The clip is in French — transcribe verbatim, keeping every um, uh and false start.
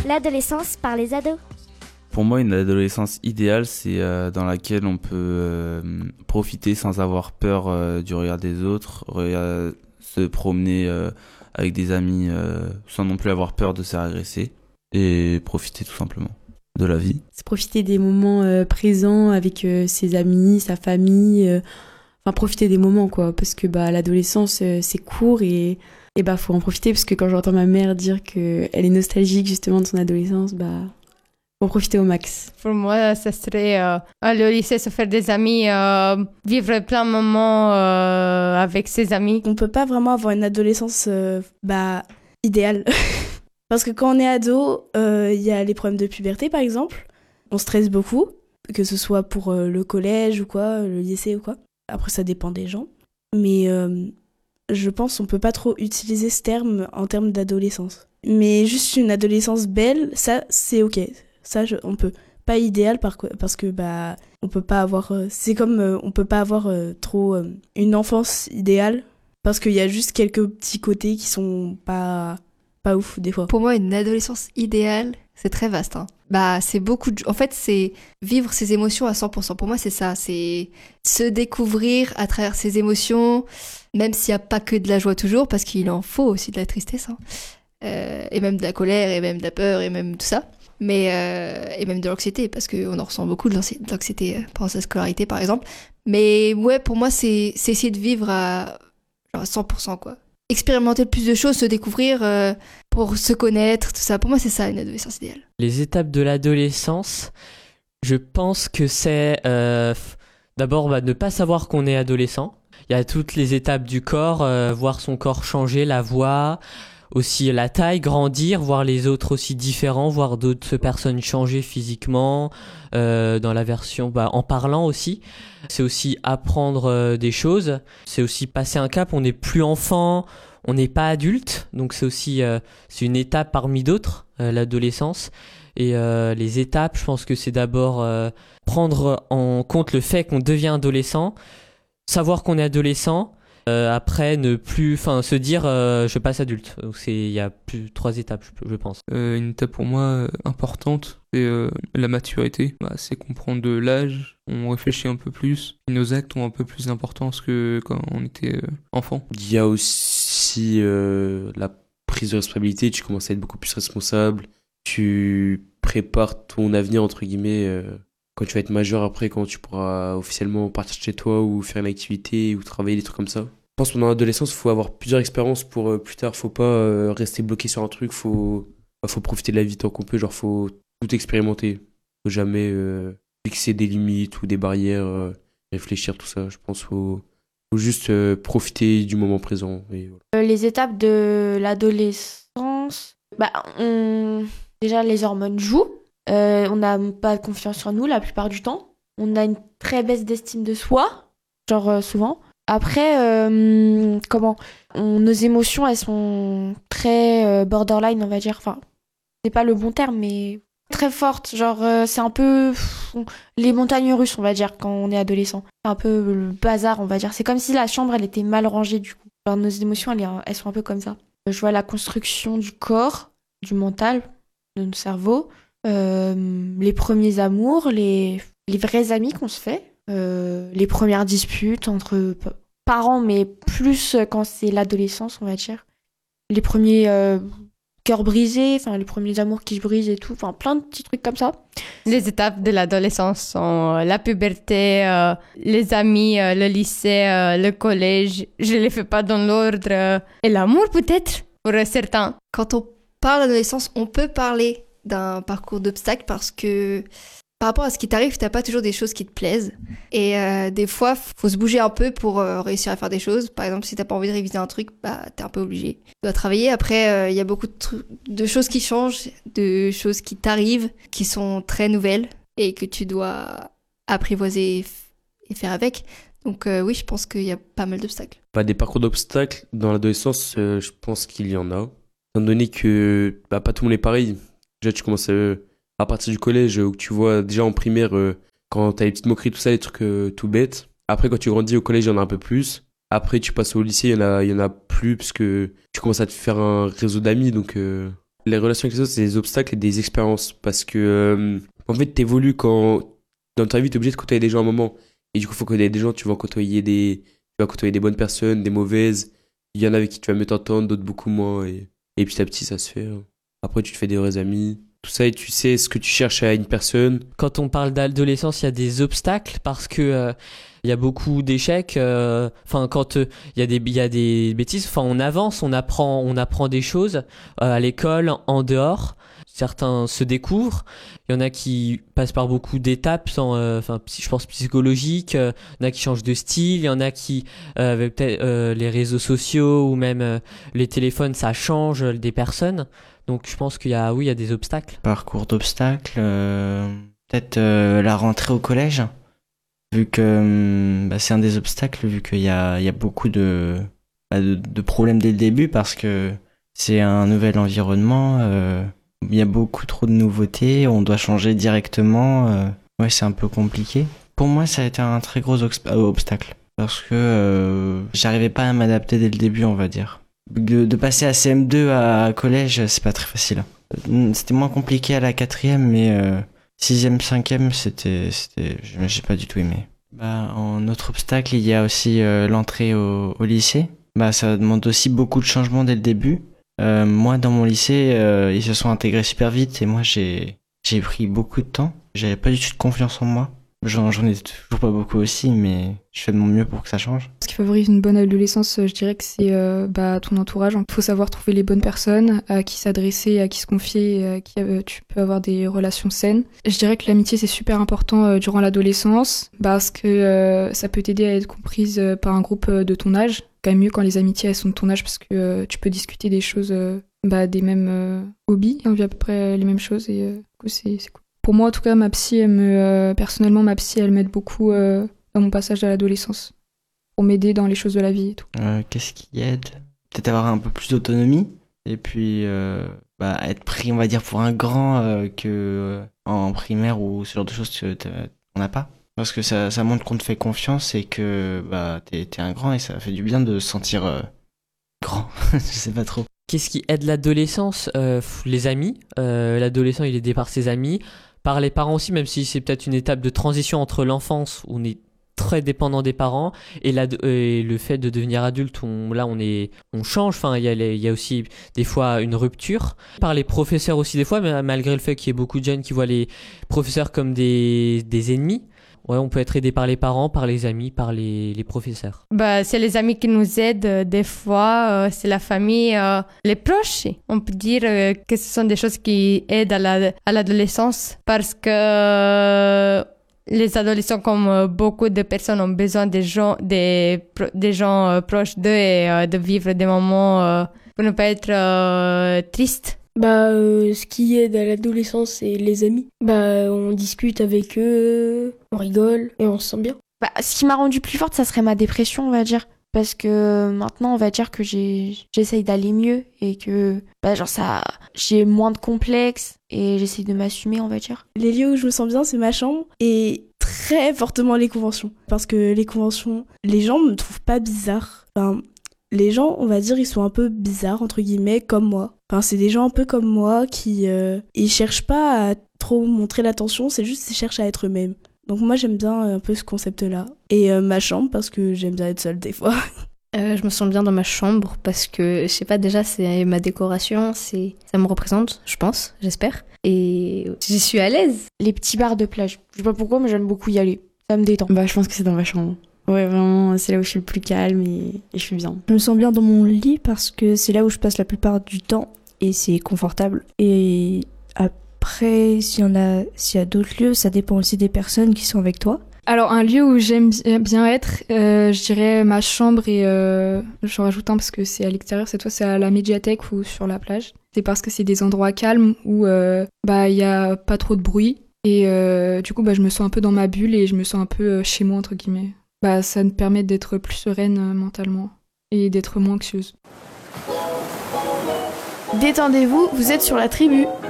L'adolescence par les ados. Pour moi, une adolescence idéale, c'est euh, dans laquelle on peut euh, profiter sans avoir peur euh, du regard des autres, regard, se promener euh, avec des amis euh, sans non plus avoir peur de se faire agresser et profiter tout simplement de la vie. C'est profiter des moments euh, présents avec euh, ses amis, sa famille, euh, enfin profiter des moments quoi, parce que bah l'adolescence euh, c'est court et et bah faut en profiter parce que quand j'entends ma mère dire que elle est nostalgique justement de son adolescence, bah faut en profiter au max. Pour moi, ça serait euh, aller au lycée, se faire des amis, euh, vivre plein de moments euh, avec ses amis. On peut pas vraiment avoir une adolescence euh, bah idéale. Parce que quand on est ado, il euh, y a les problèmes de puberté par exemple. On stresse beaucoup, que ce soit pour euh, le collège ou quoi, le lycée ou quoi. Après ça dépend des gens. Mais euh, je pense qu'on peut pas trop utiliser ce terme en termes d'adolescence. Mais juste une adolescence belle, ça c'est ok. Ça je, on peut. Pas idéal par, parce que bah on peut pas avoir. Euh, c'est comme euh, on peut pas avoir euh, trop euh, une enfance idéale parce qu'il y a juste quelques petits côtés qui sont pas. Pas ouf, des fois. Pour moi, une adolescence idéale, c'est très vaste. Hein. Bah, c'est beaucoup de... En fait, c'est vivre ses émotions à cent pour cent. Pour moi, c'est ça. C'est se découvrir à travers ses émotions, même s'il n'y a pas que de la joie toujours, parce qu'il en faut aussi de la tristesse. Hein. Euh, et même de la colère, et même de la peur, et même tout ça. Mais, euh, et même de l'anxiété, parce qu'on en ressent beaucoup de l'anxiété pendant sa scolarité, par exemple. Mais ouais, pour moi, c'est, c'est essayer de vivre à, genre à cent pour cent, quoi. Expérimenter le plus de choses, se découvrir euh, pour se connaître, tout ça. Pour moi, c'est ça, une adolescence idéale. Les étapes de l'adolescence, je pense que c'est euh, d'abord bah, ne pas savoir qu'on est adolescent. Il y a toutes les étapes du corps, euh, voir son corps changer, la voix, aussi la taille, grandir, voir les autres aussi différents, voir d'autres personnes changer physiquement, euh, dans la version, bah, en parlant aussi. C'est aussi apprendre euh, des choses, c'est aussi passer un cap, on n'est plus enfant, on n'est pas adulte, donc c'est aussi euh, c'est une étape parmi d'autres, euh, l'adolescence. Et euh, les étapes, je pense que c'est d'abord euh, prendre en compte le fait qu'on devient adolescent, savoir qu'on est adolescent, Euh, après ne plus enfin se dire euh, je passe adulte. Donc c'est il y a plus trois étapes je, je pense. Euh, une étape pour moi euh, importante c'est euh, la maturité. Bah, c'est qu'on prend de l'âge, on réfléchit un peu plus, nos actes ont un peu plus d'importance que quand on était euh, enfant. Il y a aussi euh, la prise de responsabilité, tu commences à être beaucoup plus responsable, tu prépares ton avenir entre guillemets euh, quand tu vas être majeur après, quand tu pourras officiellement partir de chez toi ou faire une activité ou travailler, des trucs comme ça. Je pense que pendant l'adolescence, il faut avoir plusieurs expériences pour euh, plus tard. Faut pas euh, rester bloqué sur un truc, faut, bah, faut profiter de la vie tant qu'on peut. Genre, faut tout expérimenter. Faut jamais euh, fixer des limites ou des barrières, euh, réfléchir, tout ça. Je pense qu'il faut, faut juste euh, profiter du moment présent. Et voilà. Les étapes de l'adolescence, bah, on... déjà les hormones jouent. Euh, on n'a pas confiance en nous la plupart du temps. On a une très baisse d'estime de soi, genre euh, souvent. Après, euh, comment on, nos émotions, elles sont très euh, borderline, on va dire. Enfin, c'est pas le bon terme, mais très fortes. Genre, euh, c'est un peu pff, les montagnes russes, on va dire, quand on est adolescent. C'est un peu le bazar, on va dire. C'est comme si la chambre, elle était mal rangée, du coup. Genre, nos émotions, elles, elles sont un peu comme ça. Je vois la construction du corps, du mental, de notre cerveau. Euh, les premiers amours, les, les vrais amis qu'on se fait, euh, les premières disputes entre p- parents, mais plus quand c'est l'adolescence, on va dire. Les premiers euh, cœurs brisés, enfin les premiers amours qui se brisent et tout, enfin plein de petits trucs comme ça. Les étapes de l'adolescence sont euh, la puberté, euh, les amis, euh, le lycée, euh, le collège. Je les fais pas dans l'ordre. Euh, et l'amour peut-être, pour certains. Quand on parle d'adolescence, on peut parler d'un parcours d'obstacles parce que par rapport à ce qui t'arrive, t'as pas toujours des choses qui te plaisent. Et euh, des fois, faut se bouger un peu pour euh, réussir à faire des choses. Par exemple, si t'as pas envie de réviser un truc, bah t'es un peu obligé. Tu dois travailler. Après, il euh, y a beaucoup de, tru- de choses qui changent, de choses qui t'arrivent, qui sont très nouvelles et que tu dois apprivoiser et, f- et faire avec. Donc euh, oui, je pense qu'il y a pas mal d'obstacles. Bah, des parcours d'obstacles dans l'adolescence, euh, je pense qu'il y en a. Étant donné que bah, pas tout le monde est pareil. Déjà, tu commences euh, à partir du collège où tu vois déjà en primaire, euh, quand t'as les petites moqueries, tout ça, les trucs euh, tout bêtes. Après, quand tu grandis au collège, il y en a un peu plus. Après, tu passes au lycée, il y en a, il y en a plus parce que tu commences à te faire un réseau d'amis. Donc, euh, Les relations avec les autres, c'est des obstacles et des expériences. Parce que, euh, en fait, t'évolues quand, dans ta vie, t'es obligé de côtoyer des gens à un moment. Et du coup, il faut côtoyer des gens, tu vas côtoyer des, tu vas côtoyer des bonnes personnes, des mauvaises. Il y en a avec qui tu vas mieux t'entendre, d'autres beaucoup moins. Et, et petit à petit, ça se fait. Hein. Après, tu te fais des vrais amis. Tout ça, et tu sais ce que tu cherches à une personne. Quand on parle d'adolescence, il y a des obstacles parce que euh, il y a beaucoup d'échecs. euh, Enfin, quand euh, il y a des il y a des bêtises. Enfin, on avance, on apprend, on apprend des choses euh, à l'école, en dehors. Certains se découvrent. Il y en a qui passent par beaucoup d'étapes, sans, euh, enfin, psy- je pense psychologiques. euh, Il y en a qui changent de style. Il y en a qui euh, avec peut-être euh, les réseaux sociaux ou même euh, les téléphones, ça change des personnes. Donc je pense qu'il y a, oui, il y a des obstacles. Parcours d'obstacles, euh, peut-être euh, la rentrée au collège, vu que hum, bah, c'est un des obstacles, vu qu'il y a, il y a beaucoup de, bah, de, de problèmes dès le début, parce que c'est un nouvel environnement, euh, il y a beaucoup trop de nouveautés, on doit changer directement, euh, ouais, c'est un peu compliqué. Pour moi, ça a été un très gros obst- euh, obstacle, parce que euh, j'arrivais pas à m'adapter dès le début, on va dire. De, de passer à C M deux à collège, c'est pas très facile. C'était moins compliqué à la quatrième, mais euh, sixième, cinquième, c'était, c'était, j'ai pas du tout aimé. Bah, en autre obstacle, il y a aussi euh, l'entrée au, au lycée. Bah, ça demande aussi beaucoup de changements dès le début. Euh, moi, dans mon lycée, euh, ils se sont intégrés super vite et moi, j'ai, j'ai pris beaucoup de temps. J'avais pas du tout de confiance en moi. J'en, j'en ai toujours pas beaucoup aussi, mais je fais de mon mieux pour que ça change. Ce qui favorise une bonne adolescence, je dirais que c'est euh, bah, ton entourage. Il faut savoir trouver les bonnes personnes, à qui s'adresser, à qui se confier, et à qui euh, tu peux avoir des relations saines. Je dirais que l'amitié, c'est super important euh, durant l'adolescence, parce que euh, ça peut t'aider à être comprise euh, par un groupe euh, de ton âge. Quand même mieux quand les amitiés elles sont de ton âge, parce que euh, tu peux discuter des choses, euh, bah, des mêmes euh, hobbies, on vit à peu près les mêmes choses, et euh, du coup, c'est, c'est cool. Pour moi, en tout cas, ma psy, elle me, euh, personnellement, ma psy, elle m'aide beaucoup euh, dans mon passage à l'adolescence, pour m'aider dans les choses de la vie et tout. Euh, qu'est-ce qui aide ? Peut-être avoir un peu plus d'autonomie, et puis euh, bah, être pris, on va dire, pour un grand euh, que euh, en primaire ou ce genre de choses que on n'a pas. Parce que ça, ça montre qu'on te fait confiance et que bah, t'es, t'es un grand, et ça fait du bien de se sentir euh, grand. Je sais pas trop. Qu'est-ce qui aide l'adolescence ? euh, Les amis. Euh, l'adolescent, il est aidé par ses amis, par les parents aussi, même si c'est peut-être une étape de transition entre l'enfance, où on est très dépendant des parents, et, la, et le fait de devenir adulte, on, là on est, on change. Enfin, il y a, les, il y a aussi des fois une rupture. Par les professeurs aussi des fois, mais malgré le fait qu'il y ait beaucoup de jeunes qui voient les professeurs comme des, des ennemis. Ouais, on peut être aidé par les parents, par les amis, par les, les professeurs. Bah, c'est les amis qui nous aident euh, des fois, euh, c'est la famille, euh, les proches. On peut dire euh, que ce sont des choses qui aident à, la, à l'adolescence, parce que euh, les adolescents, comme euh, beaucoup de personnes, ont besoin des gens, des, des gens euh, proches d'eux, et euh, de vivre des moments euh, pour ne pas être euh, triste. Bah, euh, ce qui aide à l'adolescence, c'est les amis. Bah, on discute avec eux, on rigole et on se sent bien. Bah, ce qui m'a rendue plus forte, ça serait ma dépression, on va dire. Parce que maintenant, on va dire que j'ai, j'essaye d'aller mieux et que, bah, genre, ça, j'ai moins de complexes et j'essaye de m'assumer, on va dire. Les lieux où je me sens bien, c'est ma chambre et très fortement les conventions. Parce que les conventions, les gens me trouvent pas bizarre. Enfin, les gens, on va dire, ils sont un peu bizarres, entre guillemets, comme moi. Enfin, c'est des gens un peu comme moi qui, euh, ils cherchent pas à trop montrer l'attention, c'est juste qu'ils cherchent à être eux-mêmes. Donc moi, j'aime bien un peu ce concept-là. Et euh, ma chambre, parce que j'aime bien être seule des fois. Euh, je me sens bien dans ma chambre parce que, je sais pas, déjà, c'est ma décoration, c'est, ça me représente, je pense, j'espère. Et j'y suis à l'aise. Les petits bars de plage. Je sais pas pourquoi, mais j'aime beaucoup y aller. Ça me détend. Bah, je pense que c'est dans ma chambre. Ouais, vraiment, c'est là où je suis le plus calme et, et je suis bien. Je me sens bien dans mon lit parce que c'est là où je passe la plupart du temps et c'est confortable. Et après, s'il y en a, s'il y a d'autres lieux, ça dépend aussi des personnes qui sont avec toi. Alors, un lieu où j'aime bien être, euh, je dirais ma chambre, et euh, je rajoute un parce que c'est à l'extérieur, cette fois c'est à la médiathèque ou sur la plage. C'est parce que c'est des endroits calmes où euh, bah il y a pas trop de bruit et euh, du coup bah je me sens un peu dans ma bulle et je me sens un peu chez moi entre guillemets. Bah ça me permet d'être plus sereine euh, mentalement et d'être moins anxieuse. Détendez-vous, vous êtes sur la tribu.